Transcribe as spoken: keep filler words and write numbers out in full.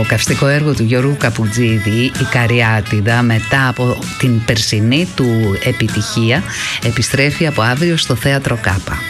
Το καυστικό έργο του Γιώργου Καπουτζίδη, η Καριάτιδα, μετά από την περσινή του επιτυχία, επιστρέφει από αύριο στο Θέατρο Κάπα.